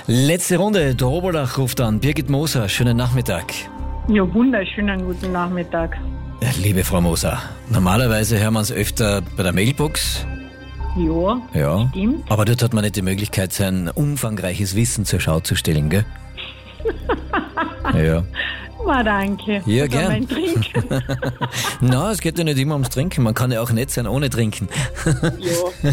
Letzte Runde, der Oberlach ruft an. Birgit Moser, schönen Nachmittag. Ja, wunderschönen guten Nachmittag. Liebe Frau Moser, normalerweise hören wir uns öfter bei der Mailbox. Ja, stimmt. Aber dort hat man nicht die Möglichkeit, sein umfangreiches Wissen zur Schau zu stellen, gell? Ja. Danke. Ja, Also gern. mein Trinken. Na, es geht ja nicht immer ums Trinken, man kann ja auch nett sein ohne Trinken. Ja.